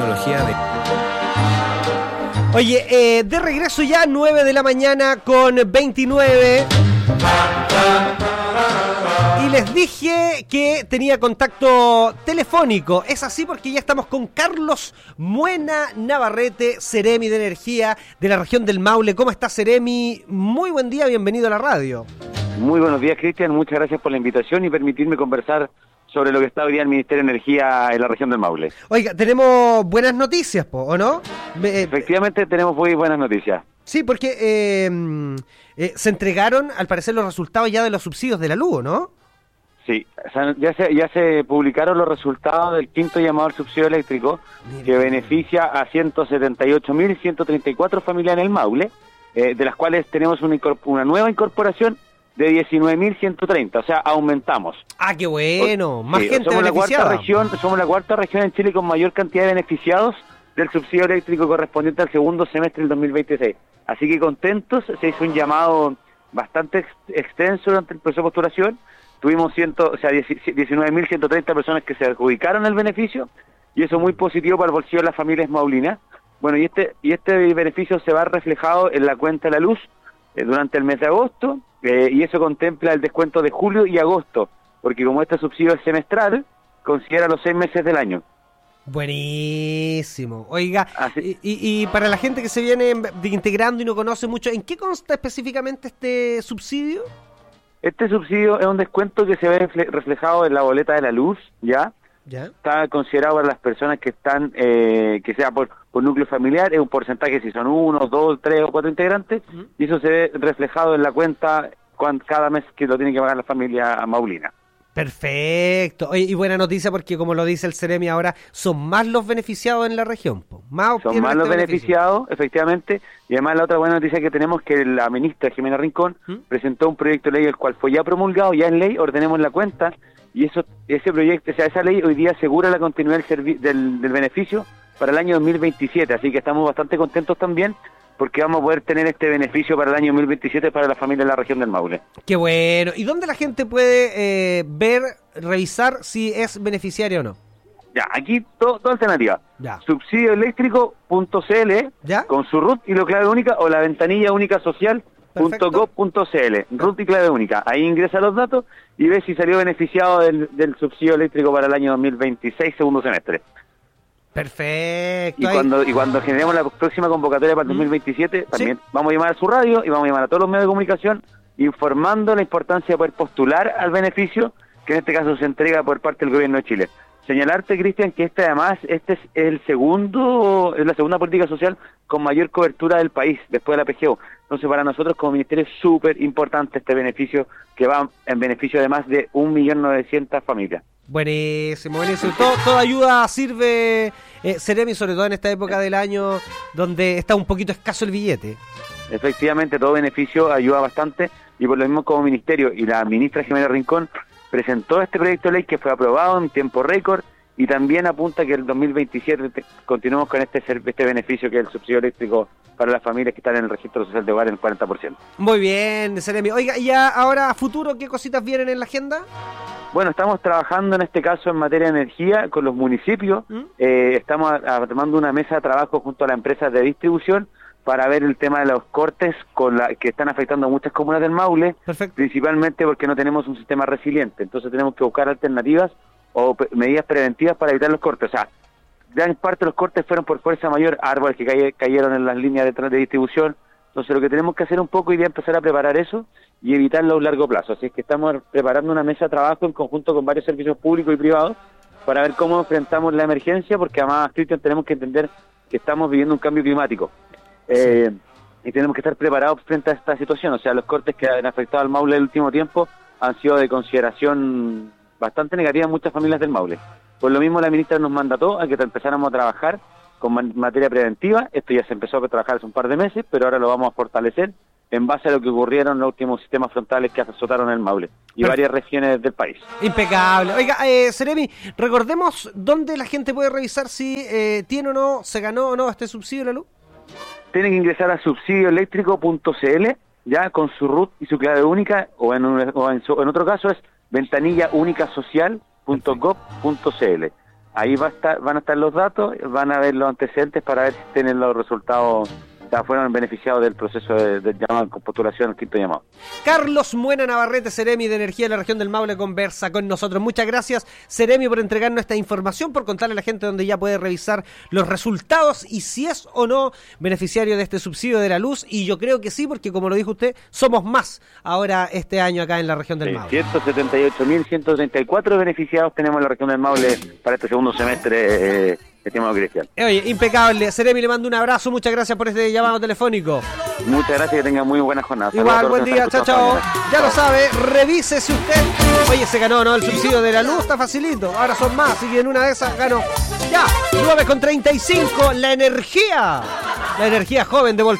Tecnología de... Oye, de regreso ya, 9 de la mañana con 29. Y les dije que tenía contacto telefónico. Es así porque ya estamos con Carlos Muena Navarrete, Seremi de Energía de la región del Maule. ¿Cómo está, Seremi? Muy buen día, bienvenido a la radio. Muy buenos días, Cristian. Muchas gracias por la invitación y permitirme conversar sobre lo que está hoy día el Ministerio de Energía en la región del Maule. Oiga, tenemos buenas noticias, ¿o no? Efectivamente, tenemos muy buenas noticias. Sí, porque se entregaron, al parecer, los resultados ya de los subsidios de la luz, ¿no? Sí, ya se publicaron los resultados del quinto llamado al subsidio eléctrico, que beneficia a 178.134 familias en el Maule, de las cuales tenemos una nueva incorporación de 19.130, o sea, aumentamos. ¡Ah, qué bueno! Más gente somos beneficiada. Somos la cuarta región en Chile con mayor cantidad de beneficiados del subsidio eléctrico correspondiente al segundo semestre del 2026. Así que contentos, se hizo un llamado bastante extenso durante el proceso de postulación. Tuvimos 19.130 personas que se adjudicaron el beneficio, y eso muy positivo para el bolsillo de las familias maulinas. Bueno, y este beneficio se va reflejado en la cuenta de la luz durante el mes de agosto, y eso contempla el descuento de julio y agosto, porque como este subsidio es semestral, considera los 6 meses del año. Buenísimo. Oiga, y para la gente que se viene integrando y no conoce mucho, ¿en qué consta específicamente este subsidio? Este subsidio es un descuento que se ve reflejado en la boleta de la luz, ¿ya? Está considerado para las personas que están, que sea por núcleo familiar, es un porcentaje si son 1, 2, 3 o 4 integrantes, y eso se ve reflejado en la cuenta cada mes que lo tiene que pagar la familia maulina. Perfecto. Oye, y buena noticia porque, como lo dice el Seremi ahora, son más los beneficiados en la región. Son más los beneficiados, efectivamente, y además la otra buena noticia que tenemos es que la ministra Jimena Rincón presentó un proyecto de ley, el cual fue ya promulgado, ya en ley, ordenemos la cuenta, y ese proyecto, o sea, esa ley hoy día asegura la continuidad del beneficio para el año 2027, así que estamos bastante contentos también, porque vamos a poder tener este beneficio para el año 2027 para la familia de la región del Maule. Qué bueno. ¿Y dónde la gente puede revisar si es beneficiario o no? Ya, aquí toda alternativa. Subsidioeléctrico.cl, con su RUT y la clave única, o la ventanilla única social.gov.cl, RUT y clave única. Ahí ingresa los datos y ve si salió beneficiado del subsidio eléctrico para el año 2026, segundo semestre. Perfecto. Y cuando generemos la próxima convocatoria para el 2027, también vamos a llamar a su radio y vamos a llamar a todos los medios de comunicación informando la importancia de poder postular al beneficio, que en este caso se entrega por parte del gobierno de Chile. Señalarte, Cristian, que además es la segunda política social con mayor cobertura del país, después de la PGO. Entonces, para nosotros como ministerio es súper importante este beneficio, que va en beneficio de más de 1.900.000 familias. Buenísimo, buenísimo. Toda ayuda sirve, Seremi, sobre todo en esta época del año donde está un poquito escaso el billete. Efectivamente, todo beneficio ayuda bastante, y por lo mismo como ministerio y la ministra Jimena Rincón presentó este proyecto de ley que fue aprobado en tiempo récord, y también apunta que el 2027 continuemos con este beneficio, que es el subsidio eléctrico para las familias que están en el registro social de hogar en el 40%. Muy bien, Seremi. Oiga, y ya ahora a futuro, ¿qué cositas vienen en la agenda? Bueno, estamos trabajando en este caso en materia de energía con los municipios. Estamos tomando una mesa de trabajo junto a las empresas de distribución para ver el tema de los cortes que están afectando a muchas comunas del Maule. Perfecto. Principalmente porque no tenemos un sistema resiliente. Entonces tenemos que buscar alternativas o medidas preventivas para evitar los cortes. O sea, gran parte de los cortes fueron por fuerza mayor, árboles que cayeron en las líneas de distribución. Entonces lo que tenemos que hacer un poco es empezar a preparar eso y evitarlo a un largo plazo. Así es que estamos preparando una mesa de trabajo en conjunto con varios servicios públicos y privados para ver cómo enfrentamos la emergencia, porque además, Cristian, tenemos que entender que estamos viviendo un cambio climático. Y tenemos que estar preparados frente a esta situación. O sea, los cortes que han afectado al Maule el último tiempo han sido de consideración bastante negativa en muchas familias del Maule. Por lo mismo, la ministra nos mandató a que empezáramos a trabajar con materia preventiva. Esto ya se empezó a trabajar hace un par de meses, pero ahora lo vamos a fortalecer en base a lo que ocurrieron los últimos sistemas frontales que azotaron el Maule y varias regiones del país. Impecable. Oiga, Seremi, recordemos dónde la gente puede revisar si tiene o no, se ganó o no este subsidio de la luz. Tienen que ingresar a subsidioeléctrico.cl, ya con su RUT y su clave única, o en otro caso es ventanilla única social.gov.cl. Ahí van a estar los datos, van a ver los antecedentes para ver si tienen los resultados, fueron beneficiados del proceso de llamado con postulación al quinto llamado. Carlos Muena Navarrete, Seremi de Energía de la región del Maule, conversa con nosotros. Muchas gracias, Seremi, por entregarnos esta información, por contarle a la gente donde ya puede revisar los resultados y si es o no beneficiario de este subsidio de la luz. Y yo creo que sí, porque como lo dijo usted, somos más ahora este año acá en la región del Maule. 178.134 beneficiados tenemos en la región del Maule para este segundo semestre. Estimado Cristian. Oye, impecable. Seremi, le mando un abrazo. Muchas gracias por este llamado telefónico. Muchas gracias, que tenga muy buena jornada. Igual, buen día. Chao, chao. Ya lo sabe, revísese usted. Oye, se ganó, ¿no? El subsidio de la luz está facilito. Ahora son más, así que en una de esas ganó. Ya, 9:35, la energía. La energía joven de Volkswagen.